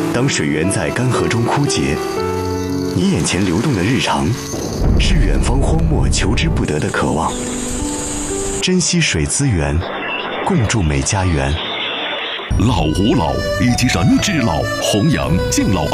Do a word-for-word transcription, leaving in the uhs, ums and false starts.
当水源在干涸中枯竭，你眼前流动的日常，是远方荒漠求之不得的渴望。珍惜水资源，共筑美家园。 老吾老以及人之老，弘扬敬老